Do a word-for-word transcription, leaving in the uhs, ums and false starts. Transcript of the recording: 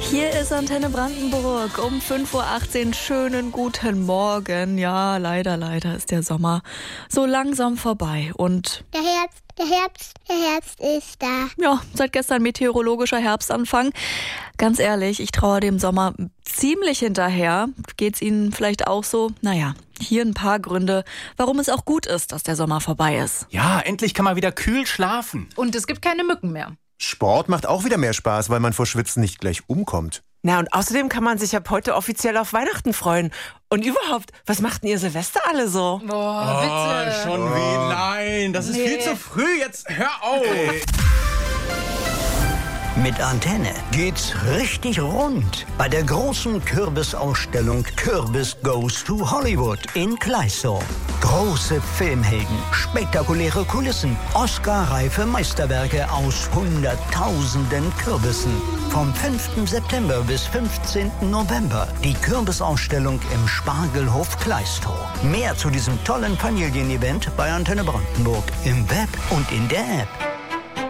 Hier ist Antenne Brandenburg um fünf Uhr achtzehn. Schönen guten Morgen. Ja, leider, leider ist der Sommer so langsam vorbei. Und Der Herbst, der Herbst, der Herbst ist da. ja, seit gestern meteorologischer Herbstanfang. Ganz ehrlich, ich traue dem Sommer ziemlich hinterher. Geht's Ihnen vielleicht auch so? Naja, hier ein paar Gründe, warum es auch gut ist, dass der Sommer vorbei ist. Ja, endlich kann man wieder kühl schlafen. Und es gibt keine Mücken mehr. Sport macht auch wieder mehr Spaß, weil man vor Schwitzen nicht gleich umkommt. Na, und außerdem kann man sich ab heute offiziell auf Weihnachten freuen. Und überhaupt, was macht denn ihr Silvester alle so? Boah, bitte. Oh, schon wie? Nein, das ist Nee. viel zu früh. Jetzt hör auf. Mit Antenne geht's richtig rund bei der großen Kürbisausstellung Kürbis Goes to Hollywood in Kleißau. Große Filmhelden, spektakuläre Kulissen, Oscar-reife Meisterwerke aus Hunderttausenden Kürbissen. Vom fünften September bis fünfzehnten November die Kürbisausstellung im Spargelhof Kleißau. Mehr zu diesem tollen Familienevent bei Antenne Brandenburg im Web und in der App.